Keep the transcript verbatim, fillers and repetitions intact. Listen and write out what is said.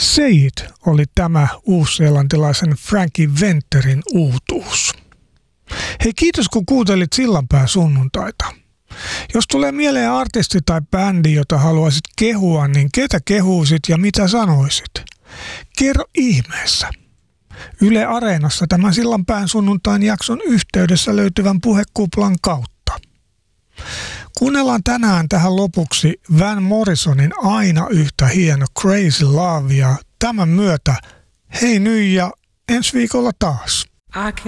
Say It oli tämä uusseelantilaisen Frankie Venterin uutuus. Hei, kiitos kun kuuntelit Sillanpää sunnuntaita. Jos tulee mieleen artisti tai bändi, jota haluaisit kehua, niin ketä kehuisit ja mitä sanoisit? Kerro ihmeessä. Yle Areenassa tämän Sillanpään sunnuntain jakson yhteydessä löytyvän puhekuplan kautta. Kuunnellaan tänään tähän lopuksi Van Morrisonin aina yhtä hieno Crazy Love ja tämän myötä hei nyt ja ensi viikolla taas.